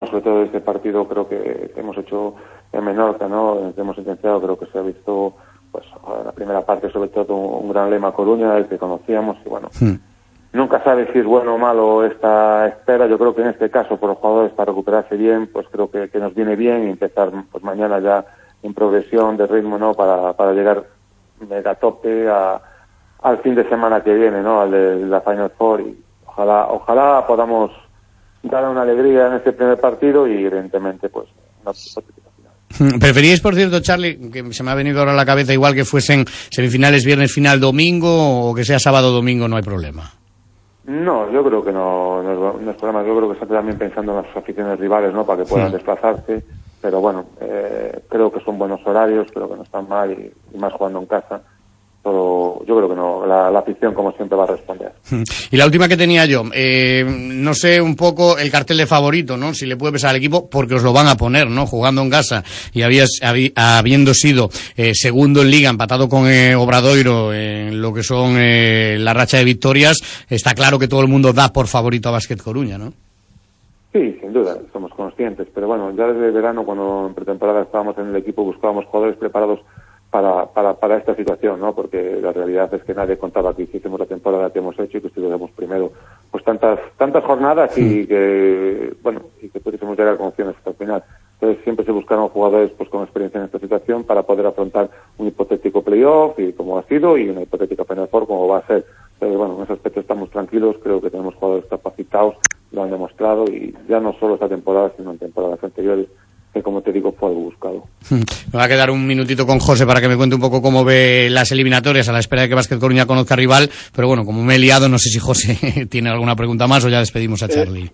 sobre todo este partido creo que hemos hecho en Menorca, ¿no? Que hemos intensificado, creo que se ha visto, pues, la primera parte sobre todo un gran Lema Coruña, el que conocíamos, y bueno, nunca sabes si es bueno o malo esta espera. Yo creo que en este caso, por los jugadores, para recuperarse bien, pues creo que nos viene bien y empezar pues mañana ya en progresión de ritmo, ¿no? Para llegar mega tope al fin de semana que viene, ¿no? Al de la Final Four, y ojalá podamos dar una alegría en este primer partido y evidentemente pues una hipotética final. ¿Preferíais, por cierto, Charlie, que se me ha venido ahora a la cabeza, igual que fuesen semifinales viernes final domingo, o que sea sábado domingo, no hay problema? No, yo creo que no es problema. Yo creo que está también pensando en las aficiones rivales, ¿no? Para que puedan desplazarse, pero bueno, creo que son buenos horarios, creo que no están mal, y más jugando en casa. Pero yo creo que no, la afición como siempre va a responder. Y la última que tenía yo, no sé un poco el cartel de favorito, ¿no? Si le puede pesar al equipo, porque os lo van a poner, ¿no? Jugando en casa y habiendo sido segundo en Liga, empatado con Obradoiro en lo que son la racha de victorias, está claro que todo el mundo da por favorito a Básquet Coruña, ¿no? Sí, sin duda, somos conscientes, pero bueno, ya desde el verano, cuando en pretemporada estábamos en el equipo, buscábamos jugadores preparados para esta situación, ¿no? Porque la realidad es que nadie contaba que hiciésemos la temporada que hemos hecho y que estuviéramos primero pues tantas jornadas y que pudiésemos llegar con opciones hasta el final. Entonces siempre se buscaron jugadores pues con experiencia en esta situación para poder afrontar un hipotético playoff, y como ha sido, y una hipotética Final Four como va a ser. Entonces, bueno, en ese aspecto estamos tranquilos, creo que tenemos jugadores capacitados, lo han demostrado, y ya no solo esta temporada, sino en temporadas anteriores, que como te digo fue algo buscado. Me va a quedar un minutito con José para que me cuente un poco cómo ve las eliminatorias a la espera de que Básquet Coruña conozca rival, pero bueno, como me he liado, no sé si José tiene alguna pregunta más o ya despedimos a Charlie.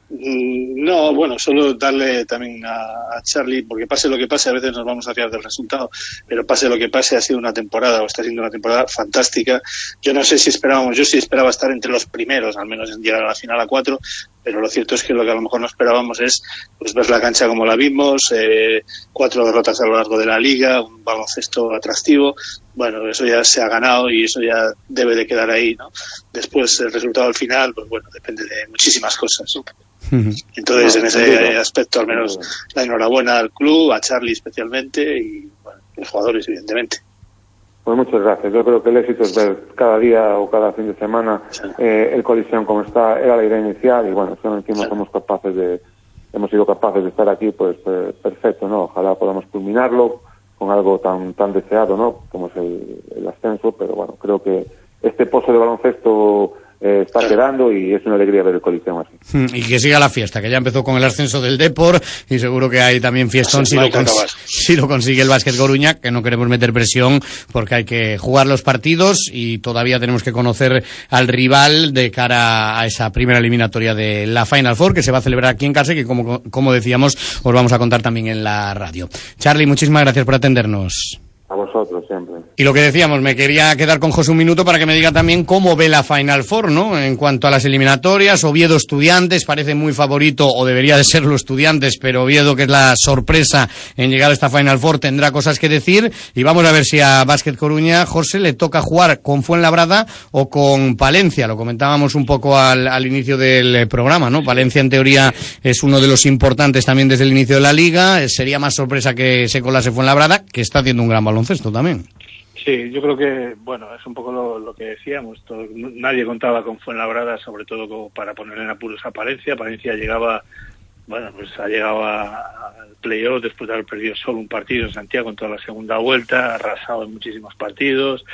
No, bueno, solo darle también a Charlie, porque pase lo que pase, a veces nos vamos a fiar del resultado, pero pase lo que pase, ha sido una temporada, o está siendo una temporada fantástica. Yo no sé si esperábamos, yo sí esperaba estar entre los primeros, al menos en llegar a la final a 4, pero lo cierto es que lo que a lo mejor no esperábamos es pues ver la cancha como la vimos, 4 derrotas a lo largo de la liga, un baloncesto atractivo. Bueno, eso ya se ha ganado y eso ya debe de quedar ahí, ¿no? Después el resultado al final, pues bueno, depende de muchísimas cosas, ¿no? Entonces, en ese aspecto, al menos la enhorabuena al club, a Charlie especialmente, y bueno, los jugadores, evidentemente. Pues muchas gracias. Yo creo que el éxito es ver cada día o cada fin de semana el Coliseum como está. Era la idea inicial, y bueno, si encima hemos sido capaces de estar aquí, pues perfecto, ¿no? Ojalá podamos culminarlo con algo tan deseado, ¿no? Como es el ascenso, pero bueno, creo que este pozo de baloncesto está quedando, y es una alegría ver el Coliseum así. Y que siga la fiesta, que ya empezó con el ascenso del Depor, y seguro que hay también fiestón si lo consigue el Básquet Coruña, que no queremos meter presión porque hay que jugar los partidos y todavía tenemos que conocer al rival de cara a esa primera eliminatoria de la Final Four, que se va a celebrar aquí en casa y que como decíamos os vamos a contar también en la radio. Charlie, muchísimas gracias por atendernos. A vosotros siempre. Y lo que decíamos, me quería quedar con José un minuto para que me diga también cómo ve la Final Four, ¿no? En cuanto a las eliminatorias, Oviedo Estudiantes parece muy favorito, o debería de serlo Estudiantes, pero Oviedo, que es la sorpresa en llegar a esta Final Four, tendrá cosas que decir, y vamos a ver si a Básquet Coruña, José, le toca jugar con Fuenlabrada o con Palencia. Lo comentábamos un poco al inicio del programa, ¿no? Palencia, en teoría, es uno de los importantes también desde el inicio de la Liga. Sería más sorpresa que se colase Fuenlabrada, que está haciendo un gran baloncesto también. Sí, yo creo que, bueno, es un poco lo que decíamos. Nadie contaba con Fuenlabrada, sobre todo como para poner en apuros a Palencia. Palencia llegaba, bueno, pues ha llegado al playoff después de haber perdido solo un partido en Santiago en toda la segunda vuelta, arrasado en muchísimos partidos.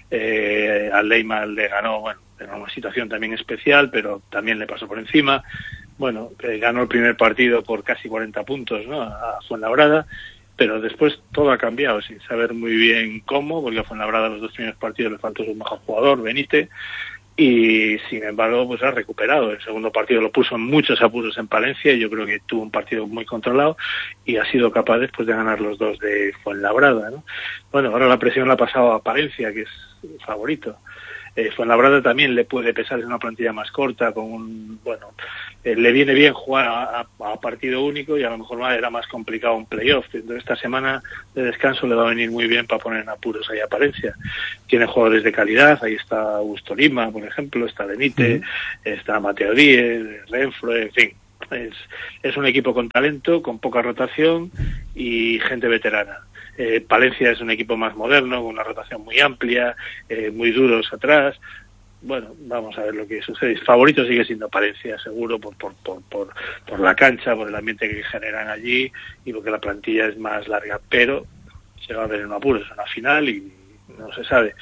Al Leima le ganó, bueno, en una situación también especial, pero también le pasó por encima. Bueno, ganó el primer partido por casi 40 puntos, ¿no?, a Fuenlabrada. Pero después todo ha cambiado, sin saber muy bien cómo, porque a Fuenlabrada los 2 primeros partidos le faltó su mejor jugador, Benítez, y sin embargo pues ha recuperado. El segundo partido lo puso en muchos apuros en Palencia, y yo creo que tuvo un partido muy controlado y ha sido capaz después de ganar los 2 de Fuenlabrada, ¿no? Bueno, ahora la presión la ha pasado a Palencia, que es el favorito. Fuenlabrada también le puede pesar, en una plantilla más corta, con le viene bien jugar a partido único, y a lo mejor era más complicado un playoff. Entonces esta semana de descanso le va a venir muy bien para poner en apuros ahí a Palencia. Tiene jugadores de calidad, ahí está Augusto Lima, por ejemplo, está Benítez, está Mateo Díez, Renfro, en fin. es un equipo con talento, con poca rotación y gente veterana. Palencia es un equipo más moderno, con una rotación muy amplia, muy duros atrás. Bueno, vamos a ver lo que sucede. Favorito sigue siendo Palencia, seguro, por la cancha, por el ambiente que generan allí y porque la plantilla es más larga, pero se va a ver en apuros, es una final y no se sabe.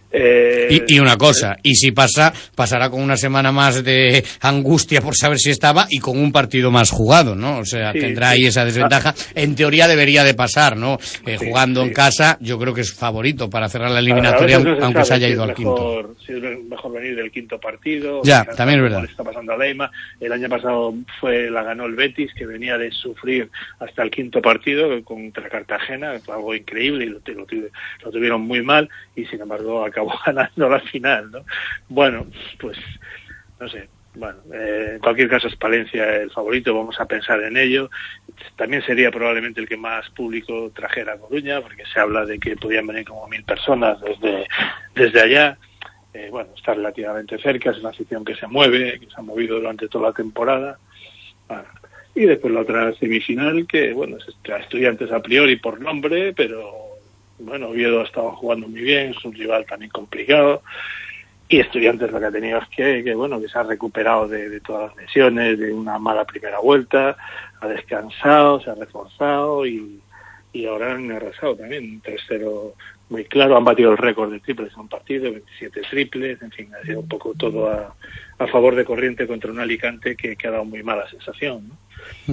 Y una cosa, y si pasará con una semana más de angustia por saber si estaba y con un partido más jugado, ¿no? O sea, tendrá ahí esa desventaja. En teoría debería de pasar, ¿no? Jugando en casa, yo creo que es favorito para cerrar la eliminatoria, aunque se haya ido al quinto. Si es mejor venir del quinto partido. Ya, también es verdad. Está pasando a Leima. El año pasado la ganó el Betis, que venía de sufrir hasta el quinto partido contra Cartagena, fue algo increíble y lo tuvieron muy mal y sin embargo acabó ganando la final, ¿no? Bueno, pues no sé. Bueno, en cualquier caso es Palencia el favorito, vamos a pensar en ello. También sería probablemente el que más público trajera a Coruña, porque se habla de que podían venir como 1000 personas desde allá. Bueno, está relativamente cerca, es una afición que se mueve, que se ha movido durante toda la temporada. Bueno, y después la otra semifinal, que bueno, es Estudiantes a priori por nombre, pero bueno, Oviedo ha estado jugando muy bien, es un rival también complicado. Y Estudiantes lo que ha tenido es que bueno, que se ha recuperado de todas las lesiones, de una mala primera vuelta, ha descansado, se ha reforzado y ahora han arrasado también, 3-0 muy claro, han batido el récord de triples en un partido, 27 triples, en fin, ha sido un poco todo a favor de corriente contra un Alicante que ha dado muy mala sensación, ¿no?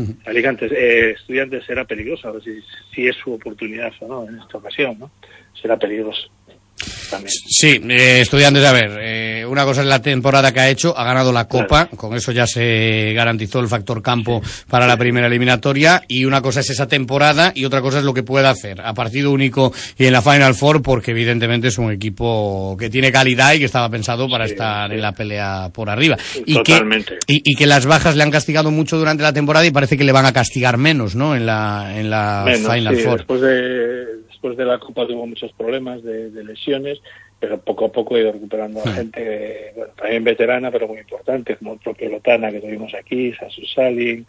Estudiantes será peligroso, a ver si es su oportunidad o no en esta ocasión, ¿no? Será peligroso. También. Sí, Estudiantes, a ver, una cosa es la temporada que ha hecho, ha ganado la Copa, claro. Con eso ya se garantizó el factor campo para la primera eliminatoria, y una cosa es esa temporada y otra cosa es lo que pueda hacer a partido único y en la Final Four, porque evidentemente es un equipo que tiene calidad y que estaba pensado para estar en la pelea por arriba. Totalmente. Y que las bajas le han castigado mucho durante la temporada y parece que le van a castigar menos, ¿no? En la Final Four. Después de la Copa tuvo muchos problemas de lesiones, pero poco a poco ha ido recuperando a gente, bueno, también veterana, pero muy importante, como el propio Lotana que tuvimos aquí, Sasu Salin,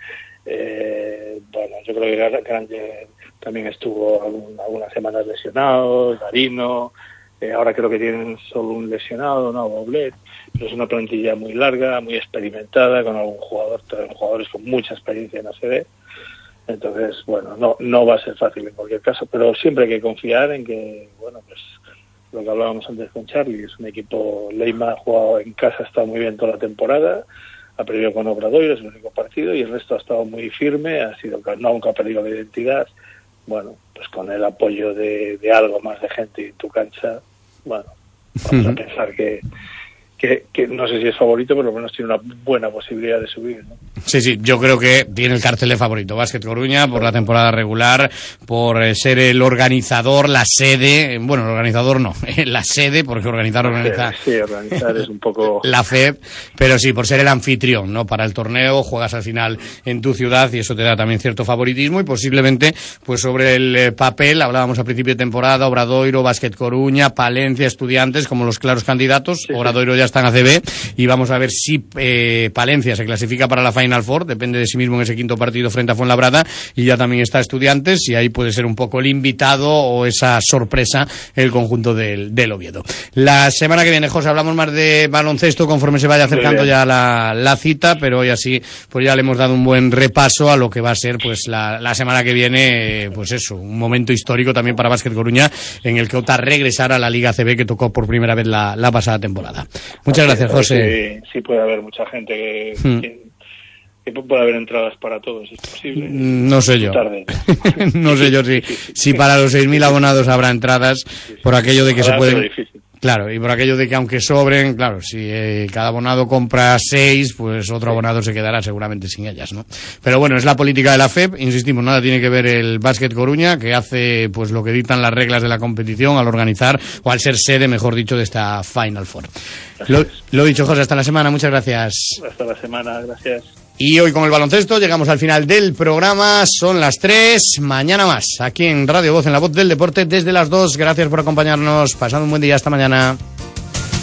bueno, yo creo que Grande también estuvo algunas semanas lesionado, Darino, ahora creo que tienen solo un lesionado, ¿no? Boblet, pero es una plantilla muy larga, muy experimentada, con jugadores con mucha experiencia en ACB. Entonces, bueno, no va a ser fácil en cualquier caso, pero siempre hay que confiar en que, bueno, pues lo que hablábamos antes con Charlie, es un equipo, Leima ha jugado en casa, ha estado muy bien toda la temporada, ha perdido con Obradoiro, es el único partido, y el resto ha estado muy firme, nunca ha perdido la identidad. Bueno, pues con el apoyo de algo más de gente en tu cancha, bueno, vamos a pensar que no sé si es favorito, pero por lo menos tiene una buena posibilidad de subir, ¿no? Sí, yo creo que tiene el cartel de favorito Básquet Coruña por la temporada regular, por ser el organizador, la sede, bueno, el organizador no, la sede, porque organizar es un poco la FEB, pero sí, por ser el anfitrión, ¿no? Para el torneo, juegas al final en tu ciudad y eso te da también cierto favoritismo y posiblemente, pues sobre el papel, hablábamos a principio de temporada, Obradoiro, Básquet Coruña, Palencia, Estudiantes como los claros candidatos, Obradoiro ya está en ACB y vamos a ver si Palencia se clasifica para la Final Four, depende de sí mismo en ese quinto partido frente a Fuenlabrada, y ya también está Estudiantes y ahí puede ser un poco el invitado o esa sorpresa el conjunto del Oviedo. La semana que viene, José, hablamos más de baloncesto conforme se vaya acercando ya la cita, pero hoy así pues ya le hemos dado un buen repaso a lo que va a ser pues la semana que viene, pues eso, un momento histórico también para Básquet Coruña en el que opta regresar a la Liga ACB que tocó por primera vez la pasada temporada. Muchas gracias, José. Sí, puede haber mucha gente que puede haber entradas para todos, es posible. No sé yo. No sé yo si para los 6.000 abonados habrá entradas por aquello de que se pueden. Claro, y por aquello de que aunque sobren, claro, si cada abonado compra 6, pues otro abonado se quedará seguramente sin ellas, ¿no? Pero bueno, es la política de la FEB, insistimos, nada tiene que ver el Básquet Coruña, que hace pues lo que dictan las reglas de la competición al organizar, o al ser sede, mejor dicho, de esta Final Four. Lo dicho, José, hasta la semana, muchas gracias. Hasta la semana, gracias. Y hoy con el baloncesto llegamos al final del programa, son las 3, mañana más, aquí en Radio Voz, en la Voz del Deporte, desde las 2, gracias por acompañarnos, pasad un buen día, hasta mañana.